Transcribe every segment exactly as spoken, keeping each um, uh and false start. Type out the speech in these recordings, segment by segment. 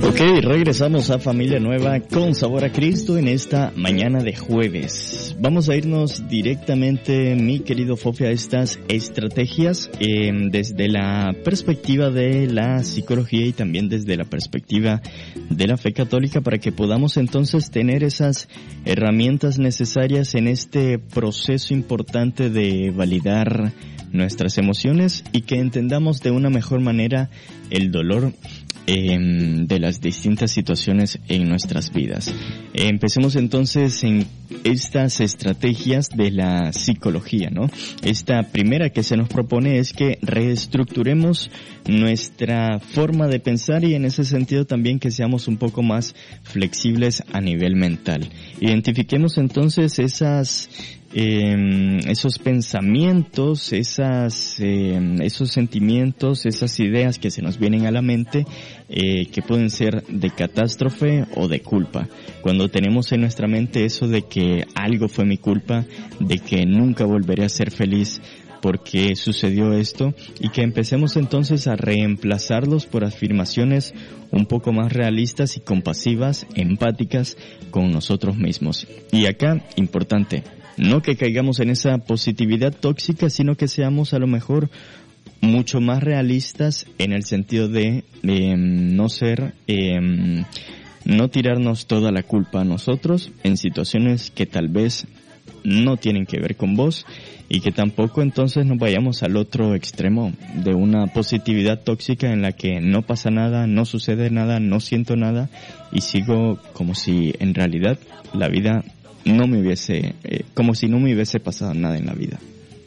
Ok, regresamos a Familia Nueva con Sabor a Cristo en esta mañana de jueves. Vamos a irnos directamente, mi querido Fofi, a estas estrategias eh, desde la perspectiva de la psicología y también desde la perspectiva de la fe católica, para que podamos entonces tener esas herramientas necesarias en este proceso importante de validar nuestras emociones y que entendamos de una mejor manera el dolor Eh, de las distintas situaciones en nuestras vidas. Eh, empecemos entonces en estas estrategias de la psicología, ¿no? Esta primera que se nos propone es que reestructuremos nuestra forma de pensar y en ese sentido también que seamos un poco más flexibles a nivel mental. Identifiquemos entonces esas Eh, esos pensamientos, esas, eh, esos sentimientos, esas ideas que se nos vienen a la mente, eh, que pueden ser de catástrofe o de culpa. Cuando tenemos en nuestra mente eso de que algo fue mi culpa, de que nunca volveré a ser feliz porque sucedió esto, y que empecemos entonces a reemplazarlos por afirmaciones un poco más realistas y compasivas, empáticas con nosotros mismos. Y acá, importante, no que caigamos en esa positividad tóxica, sino que seamos a lo mejor mucho más realistas en el sentido de eh, no ser, eh, no tirarnos toda la culpa a nosotros en situaciones que tal vez no tienen que ver con vos, y que tampoco entonces nos vayamos al otro extremo de una positividad tóxica en la que no pasa nada, no sucede nada, no siento nada y sigo como si en realidad la vida no me hubiese, eh, como si no me hubiese pasado nada en la vida.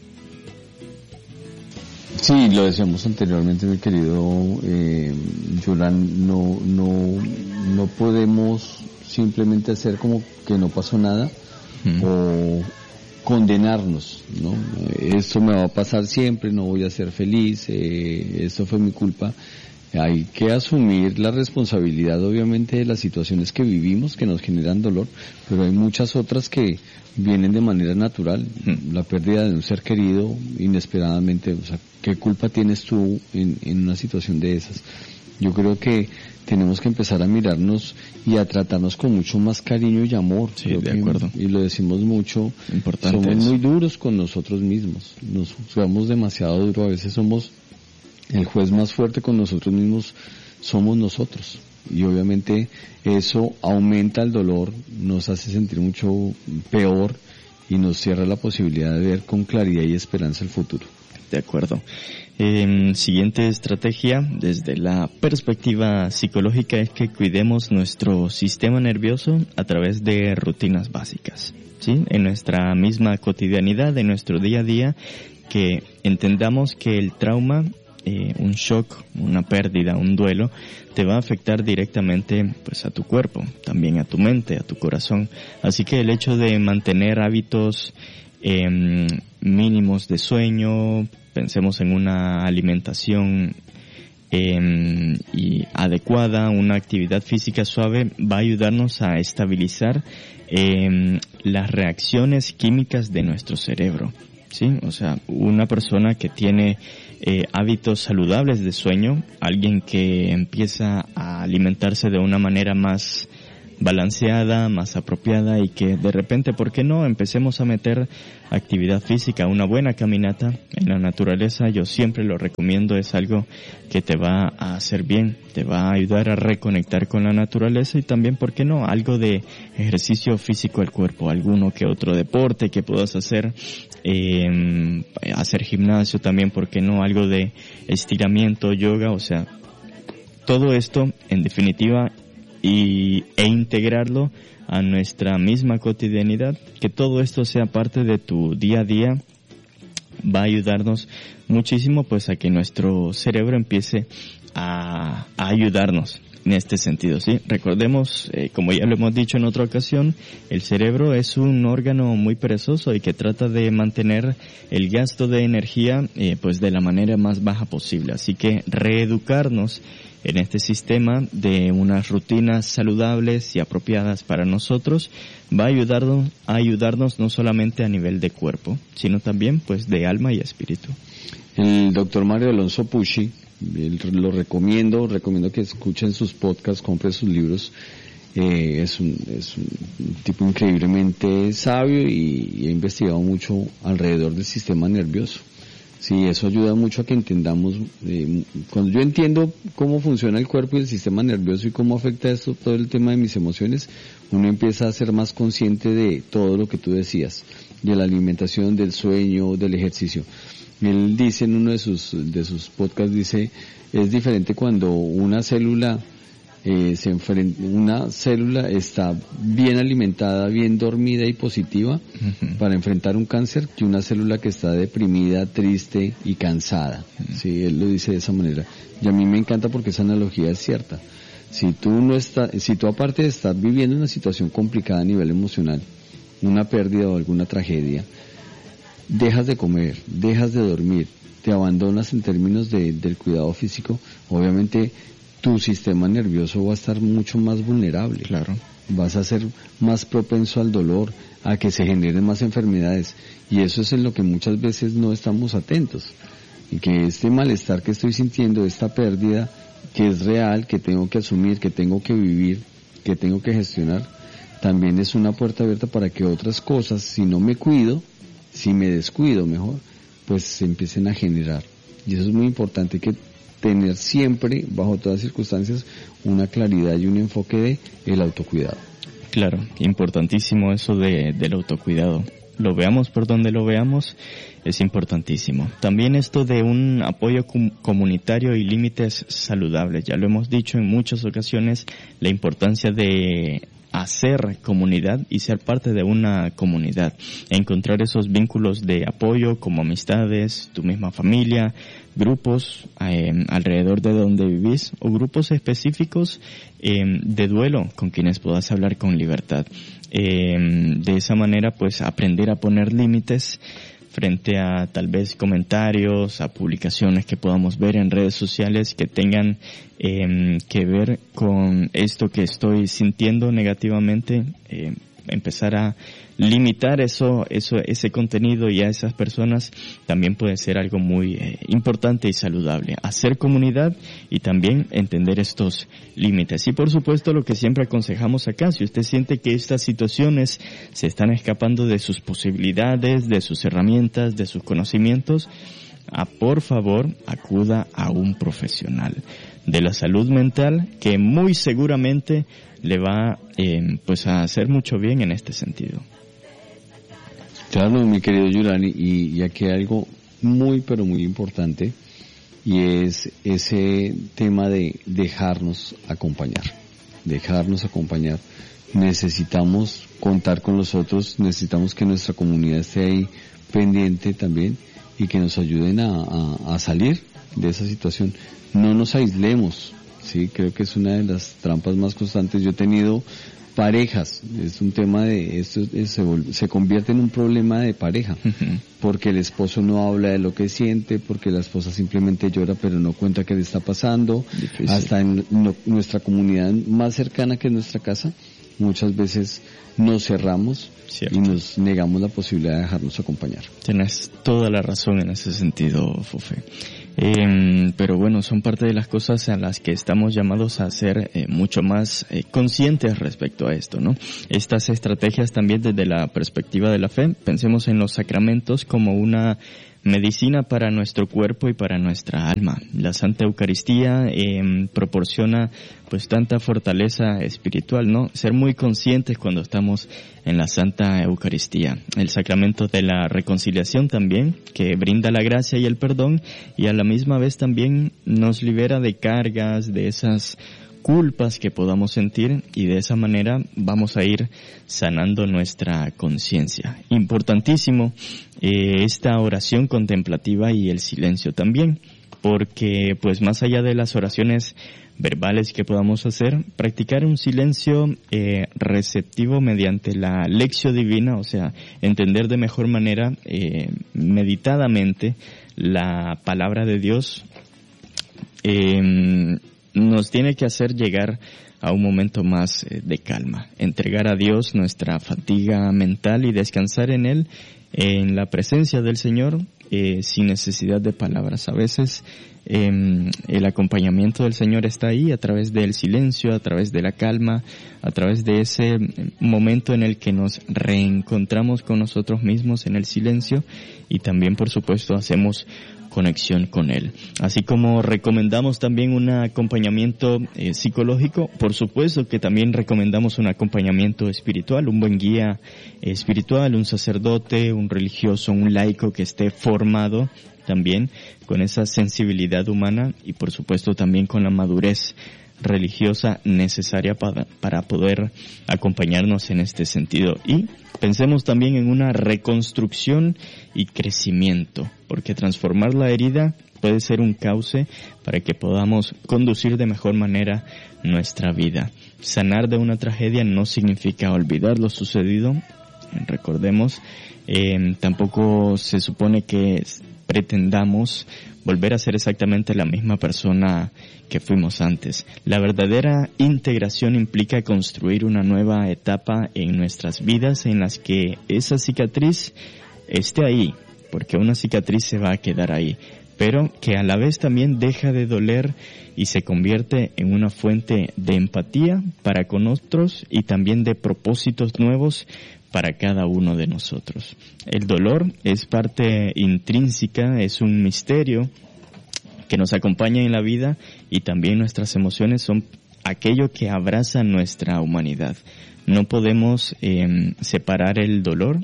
Sí, lo decíamos anteriormente, mi querido eh, Yolán, no, no, no podemos simplemente hacer como que no pasó nada, mm. o condenarnos, ¿no? Esto me va a pasar siempre, no voy a ser feliz, eh, esto fue mi culpa. Hay que asumir la responsabilidad, obviamente, de las situaciones que vivimos, que nos generan dolor, pero hay muchas otras que vienen de manera natural. La pérdida de un ser querido inesperadamente, o sea, ¿qué culpa tienes tú en, en una situación de esas? Yo creo que tenemos que empezar a mirarnos y a tratarnos con mucho más cariño y amor. Sí, de acuerdo. Y lo decimos mucho, importante somos eso. muy duros con nosotros mismos, nos juzgamos demasiado duro, a veces somos el juez más fuerte con nosotros mismos, somos nosotros. Y obviamente eso aumenta el dolor, nos hace sentir mucho peor y nos cierra la posibilidad de ver con claridad y esperanza el futuro. De acuerdo. Eh, siguiente estrategia desde la perspectiva psicológica es que cuidemos nuestro sistema nervioso a través de rutinas básicas, ¿sí? En nuestra misma cotidianidad, en nuestro día a día, que entendamos que el trauma, Eh, un shock, una pérdida, un duelo, te va a afectar directamente pues a tu cuerpo, también a tu mente, a tu corazón. Así que el hecho de mantener hábitos eh, mínimos de sueño, pensemos en una alimentación eh, y adecuada, una actividad física suave, va a ayudarnos a estabilizar eh, las reacciones químicas de nuestro cerebro, ¿sí? O sea, una persona que tiene Eh, hábitos saludables de sueño, alguien que empieza a alimentarse de una manera más balanceada, más apropiada y que de repente, ¿por qué no?, empecemos a meter actividad física, una buena caminata en la naturaleza. Yo siempre lo recomiendo, es algo que te va a hacer bien, te va a ayudar a reconectar con la naturaleza y también, ¿por qué no?, algo de ejercicio físico al cuerpo, alguno que otro deporte que puedas hacer, eh, hacer gimnasio también, ¿por qué no?, algo de estiramiento, yoga, o sea, todo esto en definitiva y e integrarlo a nuestra misma cotidianidad, que todo esto sea parte de tu día a día, va a ayudarnos muchísimo pues a que nuestro cerebro empiece a, a ayudarnos en este sentido, ¿sí? Recordemos, eh, como ya lo hemos dicho en otra ocasión, el cerebro es un órgano muy perezoso y que trata de mantener el gasto de energía eh, pues de la manera más baja posible, así que reeducarnos en este sistema de unas rutinas saludables y apropiadas para nosotros va a ayudarnos, a ayudarnos no solamente a nivel de cuerpo, sino también pues de alma y espíritu. El doctor Mario Alonso Pucci, lo recomiendo, recomiendo que escuchen sus podcasts, compren sus libros. Eh, es, un, es un tipo increíblemente sabio y, y ha investigado mucho alrededor del sistema nervioso. Sí, eso ayuda mucho a que entendamos, eh, cuando yo entiendo cómo funciona el cuerpo y el sistema nervioso y cómo afecta esto, todo el tema de mis emociones, uno empieza a ser más consciente de todo lo que tú decías, de la alimentación, del sueño, del ejercicio. Él dice en uno de sus, de sus podcasts, dice, es diferente cuando una célula Eh, se enfrenta, una célula está bien alimentada, bien dormida y positiva uh-huh. para enfrentar un cáncer que una célula que está deprimida, triste y cansada. Uh-huh. Sí, él lo dice de esa manera. Y a mí me encanta porque esa analogía es cierta. Si tú no estás, si tú aparte de estar viviendo una situación complicada a nivel emocional, una pérdida o alguna tragedia, dejas de comer, dejas de dormir, te abandonas en términos de, del cuidado físico, obviamente tu sistema nervioso va a estar mucho más vulnerable. Claro. Vas a ser más propenso al dolor, a que se generen más enfermedades. Y eso es en lo que muchas veces no estamos atentos. Y que este malestar que estoy sintiendo, esta pérdida, que es real, que tengo que asumir, que tengo que vivir, que tengo que gestionar, también es una puerta abierta para que otras cosas, si no me cuido, si me descuido mejor, pues se empiecen a generar. Y eso es muy importante, que tener siempre, bajo todas circunstancias, una claridad y un enfoque de el autocuidado. Claro, importantísimo eso de, del autocuidado. Lo veamos por donde lo veamos, es importantísimo. También esto de un apoyo com- comunitario y límites saludables. Ya lo hemos dicho en muchas ocasiones, la importancia de hacer comunidad y ser parte de una comunidad, encontrar esos vínculos de apoyo como amistades, tu misma familia, grupos eh, alrededor de donde vivís o grupos específicos eh, de duelo con quienes puedas hablar con libertad. Eh, de esa manera pues aprender a poner límites frente a tal vez comentarios, a publicaciones que podamos ver en redes sociales que tengan eh, que ver con esto que estoy sintiendo negativamente, eh, empezar a limitar eso, eso, ese contenido y a esas personas también puede ser algo muy eh, importante y saludable. Hacer comunidad y también entender estos límites. Y por supuesto lo que siempre aconsejamos acá, si usted siente que estas situaciones se están escapando de sus posibilidades, de sus herramientas, de sus conocimientos, a, por favor acuda a un profesional de la salud mental que muy seguramente le va eh, pues a hacer mucho bien en este sentido. Claro, mi querido Yulani, y, y aquí hay algo muy pero muy importante, y es ese tema de dejarnos acompañar, dejarnos acompañar. Necesitamos contar con los otros, necesitamos que nuestra comunidad esté ahí pendiente también y que nos ayuden a, a, a salir de esa situación. No nos aislemos, sí, creo que es una de las trampas más constantes. Yo he tenido parejas, es un tema de, esto es, se, se convierte en un problema de pareja, uh-huh. porque el esposo no habla de lo que siente, porque la esposa simplemente llora pero no cuenta qué le está pasando. Difícil. Hasta en no, nuestra comunidad más cercana, que es nuestra casa, muchas veces nos cerramos. Cierto. Y nos negamos la posibilidad de dejarnos acompañar. Tienes toda la razón en ese sentido, Fufe. Eh, pero bueno, son parte de las cosas a las que estamos llamados a ser eh, mucho más eh, conscientes respecto a esto, ¿no? Estas estrategias también desde la perspectiva de la fe, pensemos en los sacramentos como una medicina para nuestro cuerpo y para nuestra alma. La Santa Eucaristía eh, proporciona pues tanta fortaleza espiritual, ¿no? Ser muy conscientes cuando estamos en la Santa Eucaristía. El sacramento de la reconciliación también, que brinda la gracia y el perdón, y a la misma vez también nos libera de cargas, de esas culpas que podamos sentir, y de esa manera vamos a ir sanando nuestra conciencia. Importantísimo eh, esta oración contemplativa y el silencio también, porque pues más allá de las oraciones verbales que podamos hacer, practicar un silencio eh, receptivo mediante la lección divina, o sea, entender de mejor manera, eh, meditadamente, la palabra de Dios, eh, nos tiene que hacer llegar a un momento más eh, de calma, entregar a Dios nuestra fatiga mental y descansar en Él, en la presencia del Señor, eh, sin necesidad de palabras. A veces eh, el acompañamiento del Señor está ahí a través del silencio, a través de la calma, a través de ese momento en el que nos reencontramos con nosotros mismos en el silencio, y también, por supuesto, hacemos conexión con Él. Así como recomendamos también un acompañamiento eh, psicológico, por supuesto que también recomendamos un acompañamiento espiritual, un buen guía eh, espiritual, un sacerdote, un religioso, un laico que esté formado también con esa sensibilidad humana y por supuesto también con la madurez religiosa necesaria para, para poder acompañarnos en este sentido. Y pensemos también en una reconstrucción y crecimiento, porque transformar la herida puede ser un cauce para que podamos conducir de mejor manera nuestra vida. Sanar de una tragedia no significa olvidar lo sucedido. Recordemos, eh, tampoco se supone que pretendamos volver a ser exactamente la misma persona que fuimos antes. La verdadera integración implica construir una nueva etapa en nuestras vidas en las que esa cicatriz esté ahí, porque una cicatriz se va a quedar ahí, pero que a la vez también deja de doler y se convierte en una fuente de empatía para con otros y también de propósitos nuevos para cada uno de nosotros. El dolor es parte intrínseca, es un misterio que nos acompaña en la vida, y también nuestras emociones son aquello que abraza nuestra humanidad. No podemos eh, separar el dolor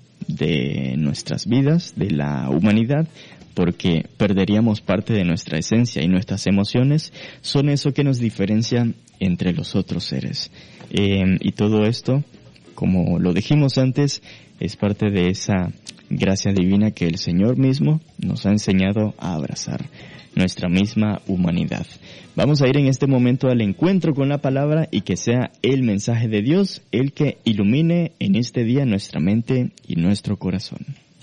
de nuestras vidas, de la humanidad, porque perderíamos parte de nuestra esencia, y nuestras emociones son eso que nos diferencia entre los otros seres. Eh, y todo esto, como lo dijimos antes, es parte de esa gracia divina que el Señor mismo nos ha enseñado a abrazar, nuestra misma humanidad. Vamos a ir en este momento al encuentro con la palabra, y que sea el mensaje de Dios el que ilumine en este día nuestra mente y nuestro corazón.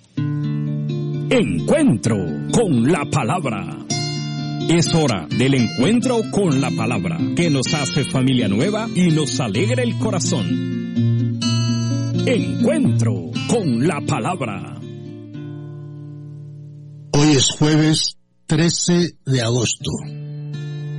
Encuentro con la palabra. Es hora del encuentro con la palabra, que nos hace familia nueva y nos alegra el corazón. Encuentro con la palabra. Hoy es jueves trece de agosto.